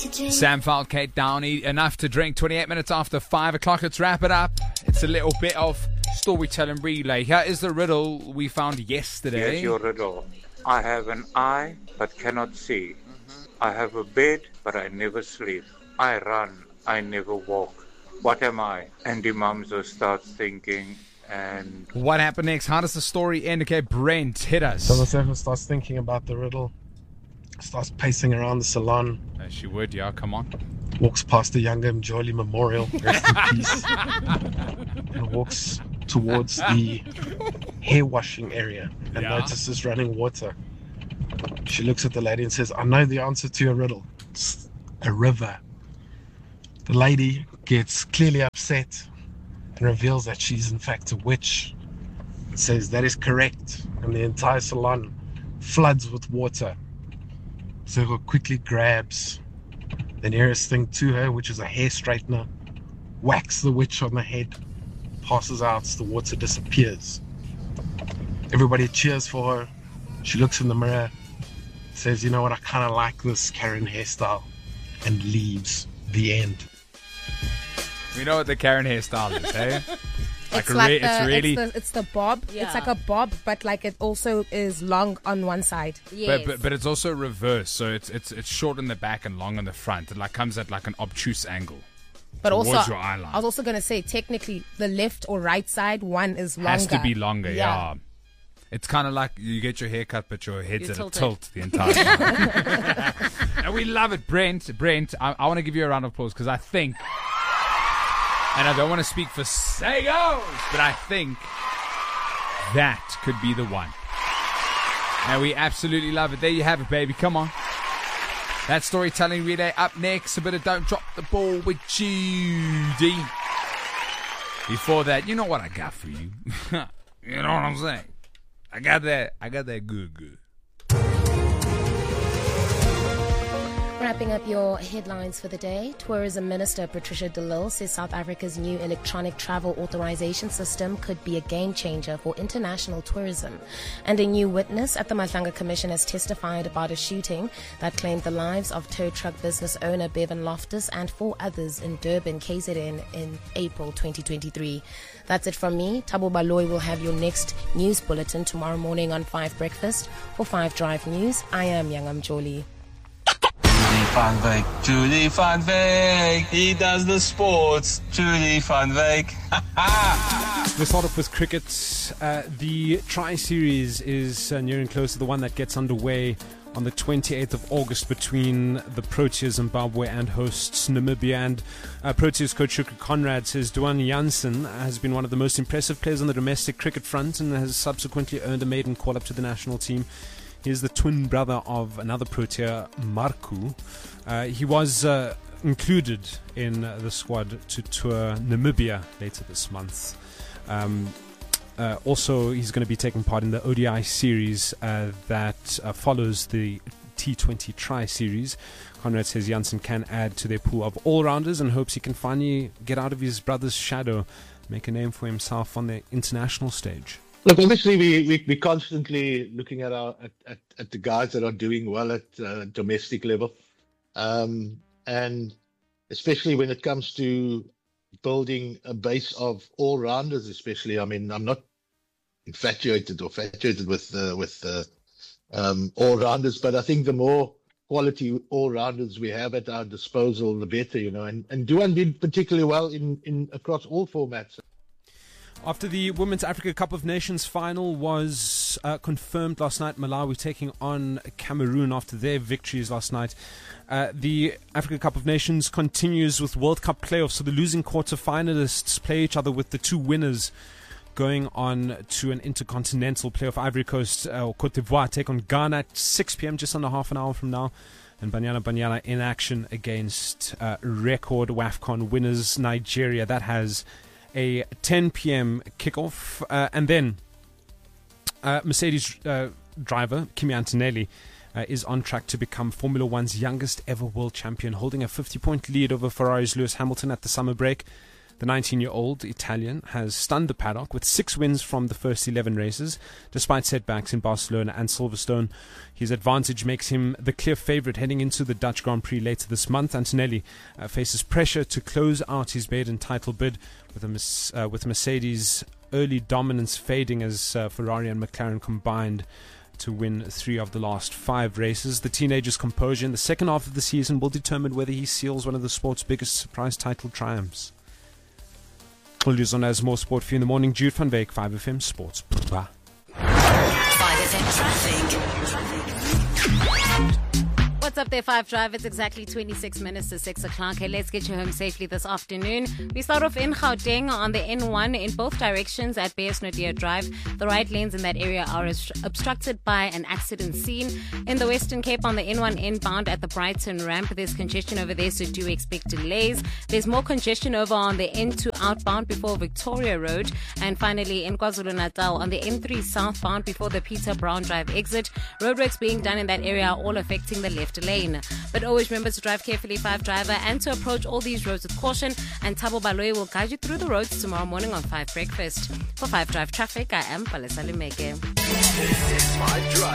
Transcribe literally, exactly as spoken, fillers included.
Sam Fowle, Kate Downey, enough to drink. twenty-eight minutes after five o'clock. Let's wrap it up. It's a little bit of storytelling relay. Here is the riddle we found yesterday. Here's your riddle. I have an eye but cannot see. I have a bed but I never sleep. I run, I never walk. What am I? Andy Mumzo starts thinking, and... What happened next? How does the story end? Okay, Brent, hit us. So Maseko starts thinking about the riddle, starts pacing around the salon. As she would, yeah, come on. Walks past the Younger Mjoli Memorial, rest in peace, and walks towards the hair washing area and Yeah. notices running water. She looks at the lady and says, I know the answer to your riddle. It's a river. The lady gets clearly upset and reveals that she's in fact a witch. And says that is correct, and the entire salon floods with water. So quickly grabs the nearest thing to her, which is a hair straightener, whacks the witch on the head, passes out, the water disappears. Everybody cheers for her. She looks in the mirror, says, you know what, I kind of like this Karen hairstyle, and leaves. The end. We know what the Karen hairstyle is, eh? It's a like re- the, it's really... it's the, it's the bob. Yeah. It's like a bob, but like it also is long on one side. Yes. But, but but it's also reverse, so it's it's it's short in the back and long on the front. It like comes at like an obtuse angle. But towards also, your eye line. I was also going to say, technically, the left or right side, one is longer. Has to be longer, yeah. It's kind of like you get your hair cut, but your head's You're at tilted. a tilt the entire time. And we love it, Brent. Brent, I, I want to give you a round of applause because I think, and I don't want to speak for Sagos, but I think that could be the one. And we absolutely love it. There you have it, baby. Come on. That storytelling relay up next. A bit of Don't Drop the Ball with Judy. Before that, you know what I got for you. You know what I'm saying? I got that. I got that good, good. Wrapping up your headlines for the day, Tourism Minister Patricia de Lille says South Africa's new electronic travel authorization system could be a game changer for international tourism. And a new witness at the Mahlanga Commission has testified about a shooting that claimed the lives of tow truck business owner Bevan Loftus and four others in Durban, K Z N in April twenty twenty-three. That's it from me. Tabo Baloy will have your next news bulletin tomorrow morning on five Breakfast. For five Drive News, I am Yangam Joli. Julie van Wyk, Julie van Wyk, he does the sports, Julie van Wyk. Let's start off with cricket. Uh, the Tri-Series is uh, nearing close to the one that gets underway on the twenty-eighth of August between the Proteas Zimbabwe and hosts Namibia. And uh, Proteas coach Shukri Conrad says Duan Jansen has been one of the most impressive players on the domestic cricket front and has subsequently earned a maiden call-up to the national team. He's the twin brother of another Protea, Marku. Uh, he was uh, included in uh, the squad to tour Namibia later this month. Um, uh, also, he's going to be taking part in the O D I series uh, that uh, follows the T twenty Tri-Series. Conrad says Janssen can add to their pool of all-rounders and hopes he can finally get out of his brother's shadow, make a name for himself on the international stage. Look, obviously, we, we, we're constantly looking at our at, at, at the guys that are doing well at uh, domestic level. Um, and especially when it comes to building a base of all-rounders, especially, I mean, I'm not infatuated or infatuated with, uh, with uh, um, all-rounders, but I think the more quality all-rounders we have at our disposal, the better, you know. And, and Duan did particularly well in, in across all formats. After the Women's Africa Cup of Nations final was uh, confirmed last night, Malawi taking on Cameroon after their victories last night. Uh, the Africa Cup of Nations continues with World Cup playoffs, so the losing quarter-finalists play each other with the two winners going on to an intercontinental playoff. Ivory Coast uh, or Cote d'Ivoire take on Ghana at six p.m., just under half an hour from now. And Banyana Banyana in action against uh, record WAFCON winners Nigeria. That has a ten p.m. kickoff. Uh, and then uh, Mercedes uh, driver Kimi Antonelli uh, is on track to become Formula One's youngest ever world champion, holding a fifty-point lead over Ferrari's Lewis Hamilton at the summer break. The nineteen-year-old Italian has stunned the paddock with six wins from the first eleven races, despite setbacks in Barcelona and Silverstone. His advantage makes him the clear favourite heading into the Dutch Grand Prix later this month. Antonelli uh, faces pressure to close out his maiden title bid, with, a, uh, with Mercedes' early dominance fading as uh, Ferrari and McLaren combined to win three of the last five races. The teenager's composure in the second half of the season will determine whether he seals one of the sport's biggest surprise title triumphs. Julius on as more sport for you in the morning. Jude van Beek, five F M Sports. Bye. five F M Traffic. What's up there, Five Drive? It's exactly twenty-six minutes to six o'clock. Hey, let's get you home safely this afternoon. We start off in Gauteng on the N one in both directions at B S Nadir Drive. The right lanes in that area are obstructed by an accident scene. In the Western Cape on the N one inbound at the Brighton ramp, there's congestion over there, so do expect delays. There's more congestion over on the N two outbound before Victoria Road. And finally, in KwaZulu-Natal on the N three southbound before the Peter Brown Drive exit. Roadworks being done in that area are all affecting the left lane. But always remember to drive carefully, Five Driver, and to approach all these roads with caution. And Thabo Baloyi will guide you through the roads tomorrow morning on Five Breakfast. For Five Drive Traffic, I am Palesa Limeke. This is Five Drive.